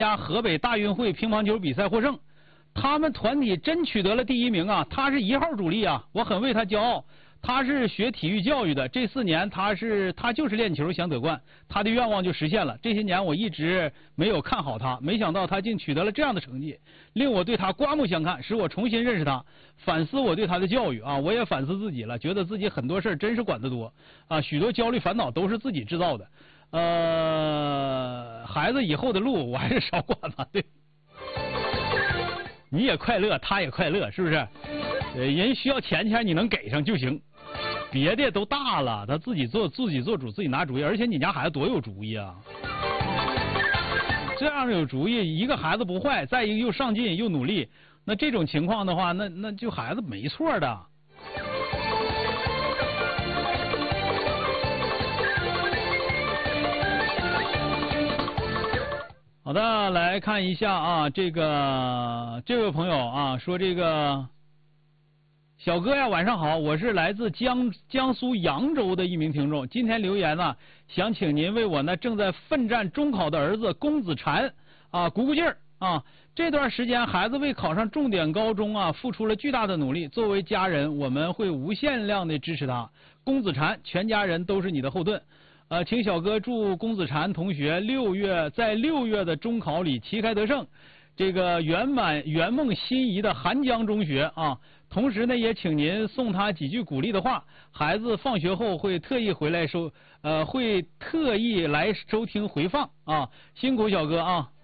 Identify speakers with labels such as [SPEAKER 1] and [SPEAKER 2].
[SPEAKER 1] 加河北大运会乒乓球比赛获胜，他们团体真取得了第1名啊！他是1号主力啊，我很为他骄傲。他是学体育教育的，这4年他就是练球想得冠，他的愿望就实现了。这些年我一直没有看好他，没想到他竟取得了这样的成绩，令我对他刮目相看，使我重新认识他，反思我对他的教育啊！我也反思自己了，觉得自己很多事真是管得多啊，许多焦虑烦恼都是自己制造的。孩子以后的路我还是少管吧，对。你也快乐，他也快乐，是不是？人需要钱你能给上就行。别的都大了，他自己做主，自己拿主意，而且你家孩子多有主意啊！这样有主意，一个孩子不坏，再一个又上进又努力，那这种情况的话，那就孩子没错的。好的，来看一下啊，这位朋友啊说这个。小哥呀，晚上好，我是来自江苏扬州的一名听众，今天留言呢，想请您为我那正在奋战中考的儿子龚子婵啊鼓鼓劲儿啊！这段时间孩子为考上重点高中啊，付出了巨大的努力，作为家人，我们会无限量的支持他。龚子婵，全家人都是你的后盾。请小哥祝龚子婵同学在6月的中考里旗开得胜，这个圆梦心仪的韩江中学啊。同时呢，也请您送他几句鼓励的话。孩子放学后会特意来收听回放啊，辛苦小哥啊。